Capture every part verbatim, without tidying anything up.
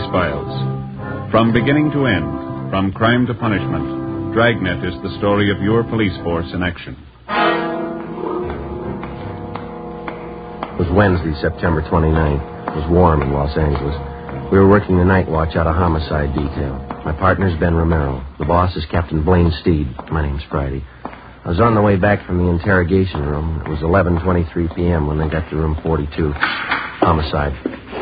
X-Files. From beginning to end, from crime to punishment, Dragnet is the story of your police force in action. It was Wednesday, September twenty-ninth. It was warm in Los Angeles. We were working the night watch out of homicide detail. My partner's Ben Romero. The boss is Captain Blaine Steed. My name's Friday. I was on the way back from the interrogation room. It was eleven twenty-three p.m. when they got to room forty-two. Homicide.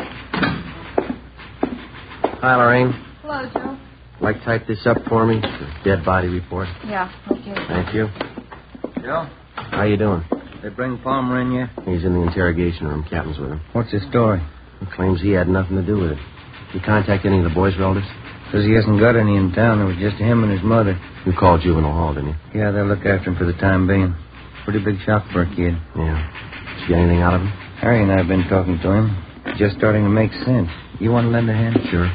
Hi, Lorraine. Hello, Joe. Like type this up for me? The dead body report. Yeah, okay. Thank you. Joe? How you doing? They bring Palmer in yet? He's in the interrogation room. Captain's with him. What's his story? He claims he had nothing to do with it. You contact any of the boys' relatives? Says he hasn't got any in town. It was just him and his mother. You called Juvenile Hall, didn't you? Yeah, they'll look after him for the time being. Pretty big shock for a kid. Yeah. Did you get anything out of him? Harry and I have been talking to him. It's just starting to make sense. You want to lend a hand? Sure.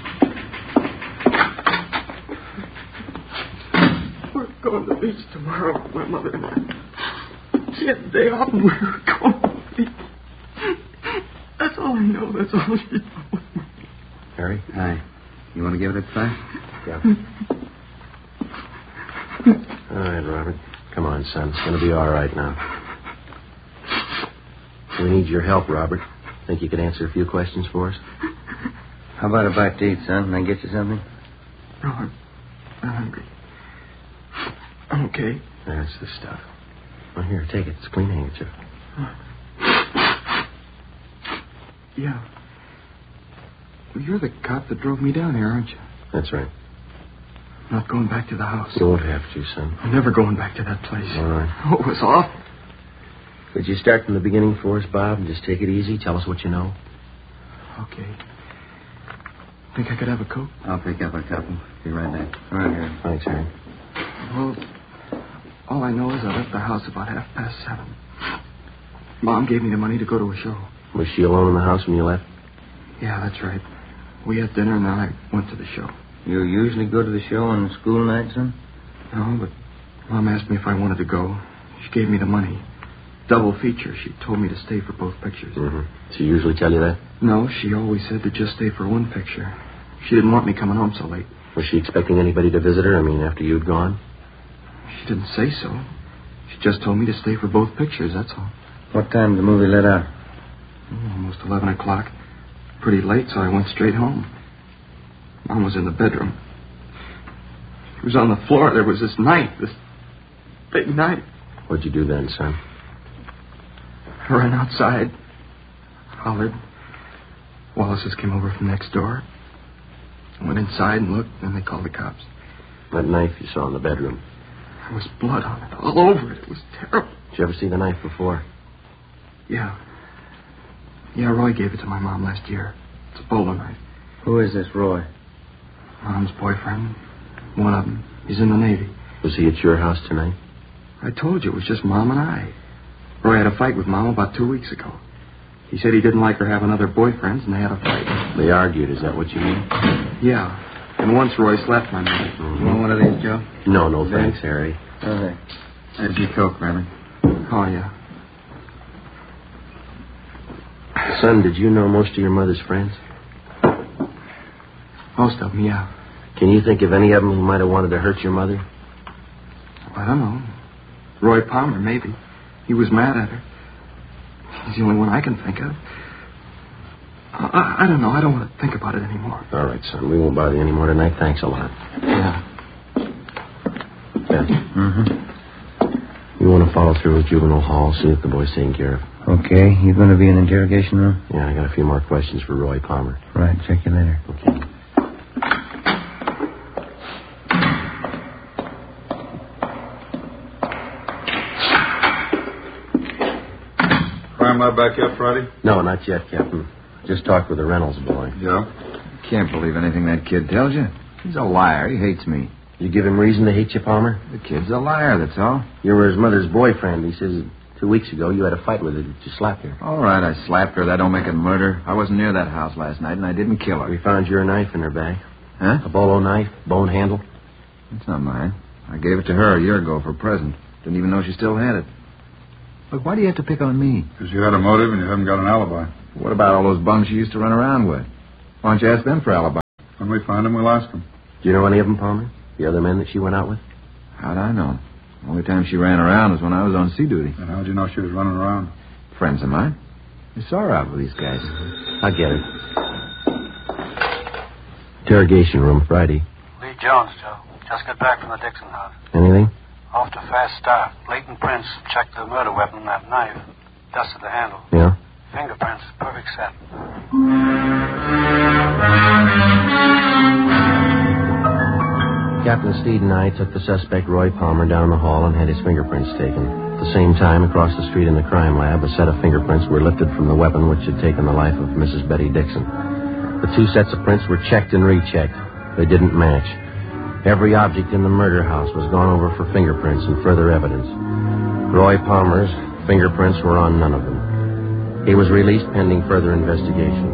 We're going to the beach tomorrow, my mother and I. She had the day off and we were going to the beach. That's all I know. That's all she knows. Harry? Hi. You want to give it a try? Yeah. All right, Robert. Come on, son. It's going to be all right now. We need your help, Robert. Think you could answer a few questions for us? How about a bite to eat, son? Can I get you something? No, I'm not hungry. I'm okay. That's the stuff. Well, here, take it. It's a clean handkerchief. Yeah. Well, you're the cop that drove me down here, aren't you? That's right. I'm not going back to the house. You won't have to, son. I'm never going back to that place. All right. Oh, it was awful. Could you start from the beginning for us, Bob, and just take it easy? Tell us what you know. Okay. Think I could have a Coke? I'll pick up a couple. Be right back. All right, Harry. Thanks, Harry. Well, all I know is I left the house about half past seven. Mom gave me the money to go to a show. Was she alone in the house when you left? Yeah, that's right. We had dinner and then I went to the show. You usually go to the show on school night, son? No, but Mom asked me if I wanted to go. She gave me the money. Double feature. She told me to stay for both pictures. Mm-hmm. She usually tell you that? No, she always said to just stay for one picture. She didn't want me coming home so late. Was she expecting anybody to visit her? I mean, after you'd gone? She didn't say so. She just told me to stay for both pictures, that's all. What time did the movie let out? Oh, almost eleven o'clock. Pretty late, so I went straight home. Mom was in the bedroom. She was on the floor. There was this knife, this big knife. What'd you do then, son? I ran outside, hollered. Wallace's came over from next door. I went inside and looked, and they called the cops. That knife you saw in the bedroom. There was blood on it, all over it. It was terrible. Did you ever see the knife before? Yeah. Yeah, Roy gave it to my mom last year. It's a bowler knife. Who is this Roy? Mom's boyfriend. One of them. He's in the Navy. Was he at your house tonight? I told you, it was just Mom and I. Roy had a fight with Mom about two weeks ago. He said he didn't like her having other boyfriends, and they had a fight. They argued, is that what you mean? Yeah. And once Roy slapped my mother. Mm-hmm. You want one of these, Joe? No, no, thanks, Harry. Okay. There's your Coke, Robert. Oh, yeah. Son, did you know most of your mother's friends? Most of them, yeah. Can you think of any of them who might have wanted to hurt your mother? I don't know. Roy Palmer, maybe. He was mad at her. He's the only one I can think of. I, I, I don't know. I don't want to think about it anymore. All right, son. We won't bother you anymore tonight. Thanks a lot. Yeah. Ben. Mm-hmm. You want to follow through with Juvenile Hall, see if the boy's taken care of. Okay. You going to be in the interrogation room? Yeah, I got a few more questions for Roy Palmer. Right. Check you later. Okay. Crime lab back yet, Friday? No, not yet, Captain. Just talked with the Reynolds boy. Yeah? Can't believe anything that kid tells you. He's a liar. He hates me. You give him reason to hate you, Palmer? The kid's a liar, that's all. You were his mother's boyfriend. He says two weeks ago you had a fight with her. Did you slap her? All right, I slapped her. That don't make it murder. I wasn't near that house last night, and I didn't kill her. We found your knife in her bag. Huh? A bolo knife, bone handle. It's not mine. I gave it to her a year ago for a present. Didn't even know she still had it. Look, why do you have to pick on me? Because you had a motive and you haven't got an alibi. What about all those bums you used to run around with? Why don't you ask them for alibis? When we find him, we'll ask him. Do you know any of them, Palmer? The other men that she went out with? How'd I know? The only time she ran around was when I was on sea duty. And how'd you know she was running around? Friends of mine. I saw her out with these guys. I'll get her. Interrogation room, Friday. Lee Jones, Joe. Just got back from the Dixon house. Anything? Off to a fast start. Leighton Prince checked the murder weapon, that knife. Dusted the handle. Yeah? Fingerprints, perfect set. Captain Steed and I took the suspect, Roy Palmer, down the hall and had his fingerprints taken. At the same time, across the street in the crime lab, a set of fingerprints were lifted from the weapon which had taken the life of Missus Betty Dixon. The two sets of prints were checked and rechecked. They didn't match. Every object in the murder house was gone over for fingerprints and further evidence. Roy Palmer's fingerprints were on none of them. He was released pending further investigation.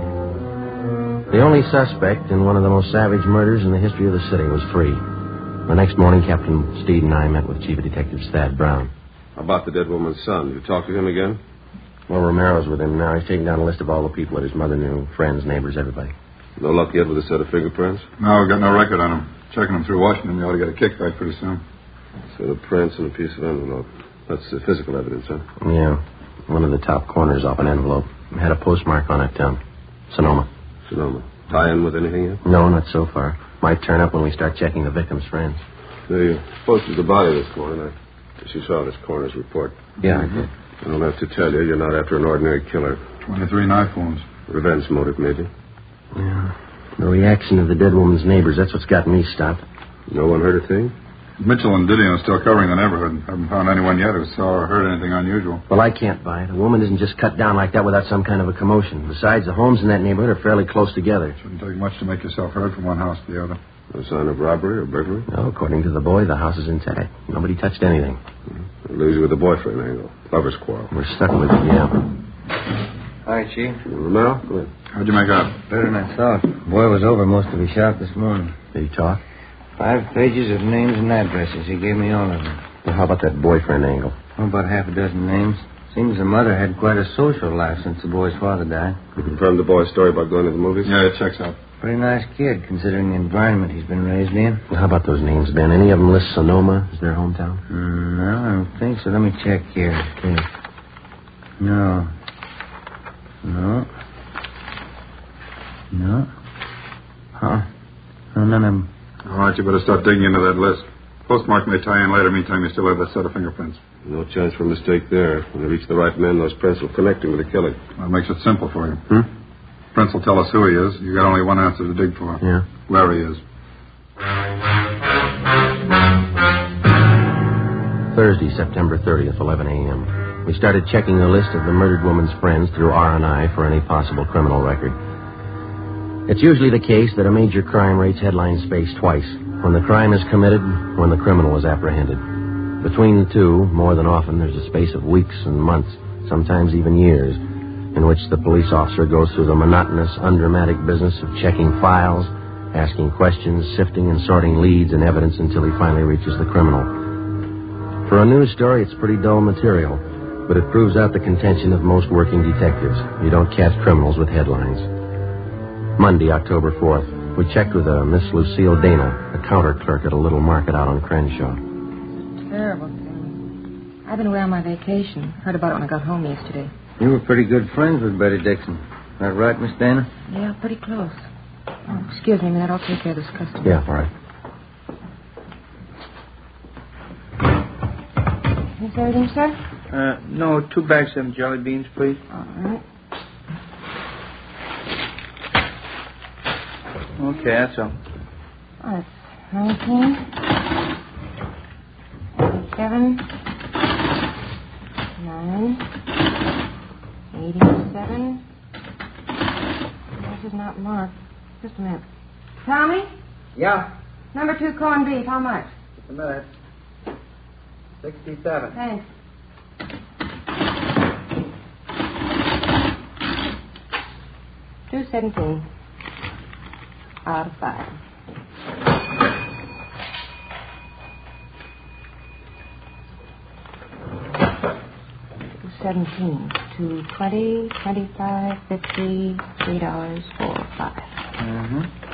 The only suspect in one of the most savage murders in the history of the city was free. The next morning, Captain Steed and I met with Chief Detective Thad Brown. How about the dead woman's son? Did you talk to him again? Well, Romero's with him now. He's taking down a list of all the people that his mother knew, friends, neighbors, everybody. No luck yet with a set of fingerprints? No, we've got no record on him. Checking him through Washington, we ought to get a kickback pretty soon. Set of prints and a piece of envelope. That's the physical evidence, huh? Yeah. One of the top corners off an envelope. It had a postmark on it, um, Sonoma. Sonoma. Tie in with anything yet? No, not so far. Might turn up when we start checking the victim's friends. They posted the body this morning. I guess you saw this coroner's report. Yeah, I did. I don't have to tell you, you're not after an ordinary killer. twenty-three knife wounds. Revenge motive, maybe. Yeah. The reaction of the dead woman's neighbors, that's what's got me stopped. No one heard a thing? Mitchell and Didion are still covering the neighborhood. Haven't found anyone yet who saw or heard anything unusual. Well, I can't buy it. A woman isn't just cut down like that without some kind of a commotion. Besides, the homes in that neighborhood are fairly close together. Shouldn't take much to make yourself heard from one house to the other. No sign of robbery or burglary? No, according to the boy, the house is intact. Nobody touched anything. Mm-hmm. Lose you with the boyfriend angle. Lover's quarrel. We're stuck with it, yeah. Hi, Chief. Romero, go ahead. How'd you make out? Better than I thought. The boy was over most of his shop this morning. Did he talk? Five pages of names and addresses. He gave me all of them. Well, how about that boyfriend angle? Oh, about half a dozen names. Seems the mother had quite a social life since the boy's father died. You confirmed the boy's story about going to the movies? Yeah, it checks out. Pretty nice kid, considering the environment he's been raised in. Well, how about those names, Ben? Any of them list Sonoma as their hometown? Mm, no, I don't think so. Let me check here. Okay. No. No. No. Huh. No, none of them. All right, you better start digging into that list. Postmark may tie in later. Meantime, you still have that set of fingerprints. No chance for a mistake there. When they reach the right men, those prints will connect him with the killing. That makes it simple for you. Hmm? Prince will tell us who he is. You got only one answer to dig for. Yeah. Where he is. Thursday, September thirtieth, eleven a.m. We started checking the list of the murdered woman's friends through R and I for any possible criminal record. It's usually the case that a major crime rates headline space twice. When the crime is committed, when the criminal is apprehended. Between the two, more than often, there's a space of weeks and months, sometimes even years, in which the police officer goes through the monotonous, undramatic business of checking files, asking questions, sifting and sorting leads and evidence until he finally reaches the criminal. For a news story, it's pretty dull material, but it proves out the contention of most working detectives. You don't catch criminals with headlines. Monday, October fourth, we checked with a Miss Lucille Dana, a counter clerk at a little market out on Crenshaw. Terrible thing. I've been away on my vacation. Heard about it when I got home yesterday. You were pretty good friends with Betty Dixon. That right, Miss Dana? Yeah, pretty close. Oh, excuse me a minute. I'll take care of this customer. Yeah, all right. Is there anything, sir? Uh, no, two bags of jelly beans, please. All right. Okay, that's all. Oh, that's nineteen. eighty-seven. nine. eighty-seven. This is not marked. Just a minute. Tommy? Yeah, Number two corned beef. How much? just a minute. Sixty-seven. Thanks. Two seventeen. Out of five. Two seventeen. Two twenty, twenty-five, fifty, three dollars, four, five. Mm-hmm.